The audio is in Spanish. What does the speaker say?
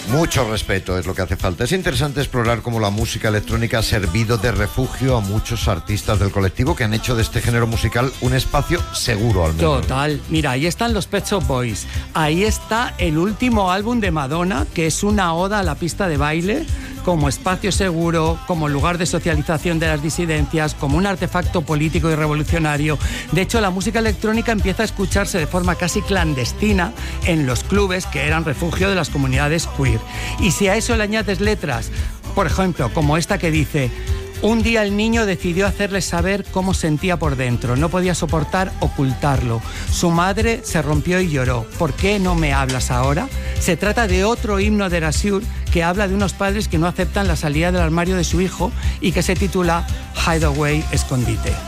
Mucho respeto es lo que hace falta. Es interesante explorar cómo la música electrónica ha servido de refugio a muchos artistas del colectivo que han hecho de este género musical un espacio seguro al menos. Total. Mira, ahí están los Pet Shop Boys. Ahí está el último álbum de Madonna, que es una oda a la pista de baile, como espacio seguro, como lugar de socialización de las disidencias, como un artefacto político y revolucionario. De hecho, la música electrónica empieza a escucharse de forma casi clandestina en los clubes que eran refugio de las comunidades queer. Y si a eso le añades letras, por ejemplo, como esta que dice: un día el niño decidió hacerle saber cómo sentía por dentro. No podía soportar ocultarlo. Su madre se rompió y lloró. ¿Por qué no me hablas ahora? Se trata de otro himno de Erasure que habla de unos padres que no aceptan la salida del armario de su hijo y que se titula Hideaway, escondite.